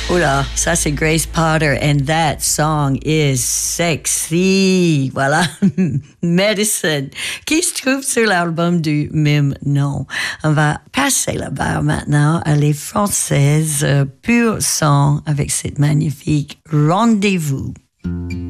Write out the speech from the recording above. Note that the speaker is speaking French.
Oh là, ça c'est Grace Potter and that song is sexy. Voilà, Medicine, qui se trouve sur l'album du même nom. On va passer la barre maintenant à les Françaises pur sang avec cette magnifique Rendez-vous.